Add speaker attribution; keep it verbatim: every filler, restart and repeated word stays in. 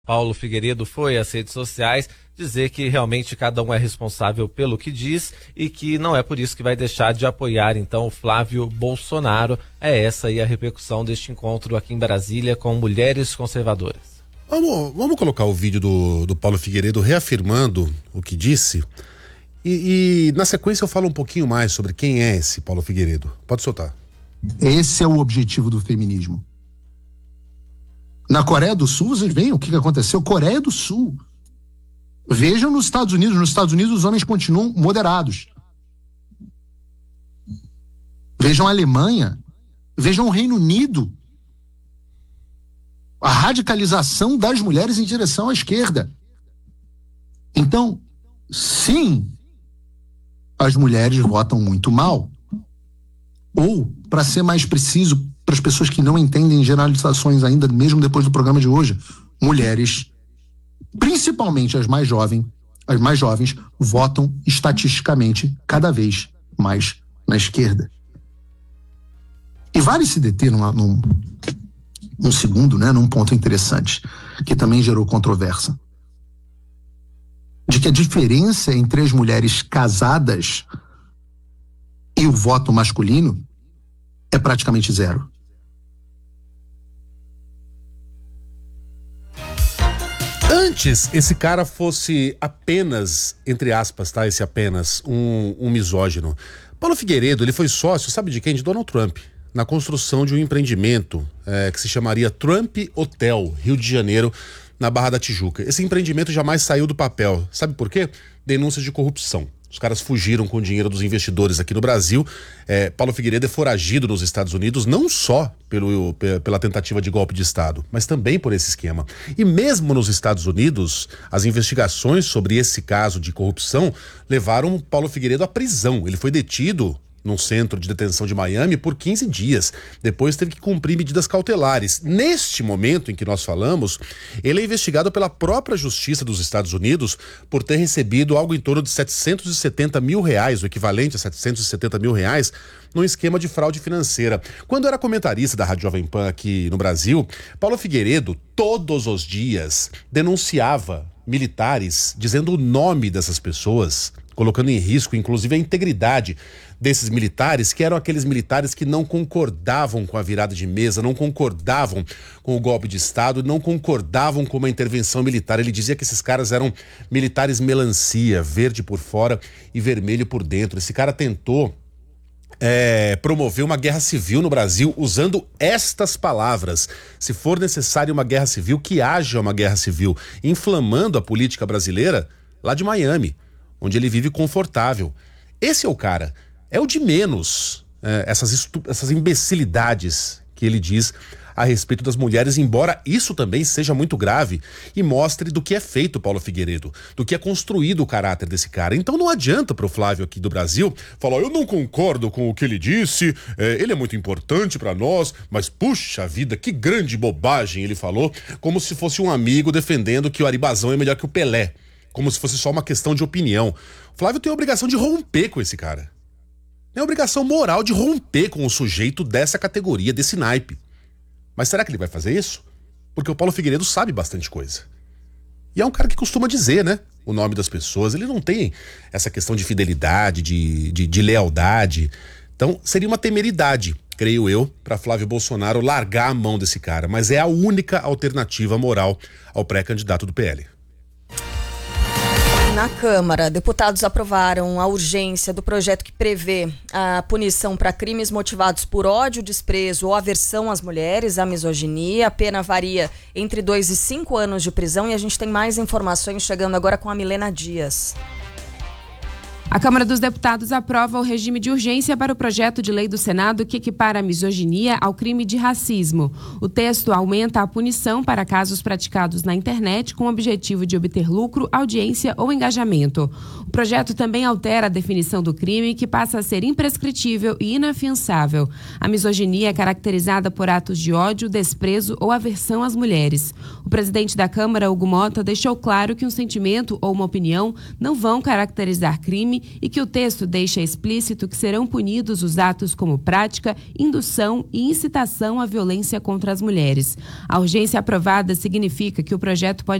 Speaker 1: Paulo Figueiredo foi às redes sociais dizer que realmente cada um é responsável pelo que diz e que não é por isso que vai deixar de apoiar então o Flávio Bolsonaro. É essa aí a repercussão deste encontro aqui em Brasília com mulheres conservadoras.
Speaker 2: Vamos, vamos colocar o vídeo do, do Paulo Figueiredo reafirmando o que disse e, e na sequência eu falo um pouquinho mais sobre quem é esse Paulo Figueiredo. Pode soltar.
Speaker 3: Esse é o objetivo do feminismo. Na Coreia do Sul, vocês veem o que aconteceu? Coreia do Sul. Vejam nos Estados Unidos. Nos Estados Unidos, os homens continuam moderados. Vejam a Alemanha. Vejam o Reino Unido. A radicalização das mulheres em direção à esquerda. Então, sim, as mulheres votam muito mal. Ou, para ser mais preciso, para as pessoas que não entendem generalizações ainda, mesmo depois do programa de hoje, mulheres, principalmente as mais jovens, as mais jovens, votam estatisticamente cada vez mais na esquerda. E vale se deter numa, num, num segundo, né, num ponto interessante, que também gerou controvérsia, de que a diferença entre as mulheres casadas e o voto masculino é praticamente zero.
Speaker 2: Antes esse cara fosse apenas, entre aspas, tá? Esse apenas, um, um misógino. Paulo Figueiredo, ele foi sócio, sabe de quem? De Donald Trump, na construção de um empreendimento é, que se chamaria Trump Hotel, Rio de Janeiro, na Barra da Tijuca. Esse empreendimento jamais saiu do papel. Sabe por quê? Denúncias de corrupção. Os caras fugiram com o dinheiro dos investidores aqui no Brasil. É, Paulo Figueiredo é foragido nos Estados Unidos, não só pelo, pela tentativa de golpe de Estado, mas também por esse esquema. E mesmo nos Estados Unidos, as investigações sobre esse caso de corrupção levaram Paulo Figueiredo à prisão. Ele foi detido num centro de detenção de Miami por quinze dias. Depois teve que cumprir medidas cautelares. Neste momento em que nós falamos, ele é investigado pela própria Justiça dos Estados Unidos por ter recebido algo em torno de setecentos e setenta mil reais, o equivalente a setecentos e setenta mil reais, num esquema de fraude financeira. Quando era comentarista da Rádio Jovem Pan aqui no Brasil, Paulo Figueiredo, todos os dias, denunciava militares, dizendo o nome dessas pessoas, colocando em risco, inclusive, a integridade desses militares, que eram aqueles militares que não concordavam com a virada de mesa, não concordavam com o golpe de Estado, não concordavam com uma intervenção militar. Ele dizia que esses caras eram militares melancia, verde por fora e vermelho por dentro. Esse cara tentou É, promover uma guerra civil no Brasil usando estas palavras: se for necessário uma guerra civil, que haja uma guerra civil, inflamando a política brasileira lá de Miami, onde ele vive confortável. Esse é o cara, é o de menos, é, essas, estu- essas imbecilidades que ele diz a respeito das mulheres, embora isso também seja muito grave e mostre do que é feito Paulo Figueiredo, do que é construído o caráter desse cara. Então não adianta pro Flávio aqui do Brasil falar: eu não concordo com o que ele disse, é, ele é muito importante pra nós, mas puxa vida, que grande bobagem ele falou, como se fosse um amigo defendendo que o Aribazão é melhor que o Pelé, como se fosse só uma questão de opinião. O Flávio tem a obrigação de romper com esse cara, tem a obrigação moral de romper com o sujeito dessa categoria, desse naipe. Mas será que ele vai fazer isso? Porque o Paulo Figueiredo sabe bastante coisa. E é um cara que costuma dizer, né, o nome das pessoas. Ele não tem essa questão de fidelidade, de, de, de lealdade. Então seria uma temeridade, creio eu, para Flávio Bolsonaro largar a mão desse cara. Mas é a única alternativa moral ao pré-candidato do P L.
Speaker 4: Na Câmara, deputados aprovaram a urgência do projeto que prevê a punição para crimes motivados por ódio, desprezo ou aversão às mulheres, a misoginia. A pena varia entre dois e cinco anos de prisão e a gente tem mais informações chegando agora com a Milena Dias.
Speaker 5: A Câmara dos Deputados aprova o regime de urgência para o projeto de lei do Senado que equipara a misoginia ao crime de racismo. O texto aumenta a punição para casos praticados na internet com o objetivo de obter lucro, audiência ou engajamento. O projeto também altera a definição do crime, que passa a ser imprescritível e inafiançável. A misoginia é caracterizada por atos de ódio, desprezo ou aversão às mulheres. O presidente da Câmara, Hugo Mota, deixou claro que um sentimento ou uma opinião não vão caracterizar crime crime e que o texto deixa explícito que serão punidos os atos como prática, indução e incitação à violência contra as mulheres. A urgência aprovada significa que o projeto pode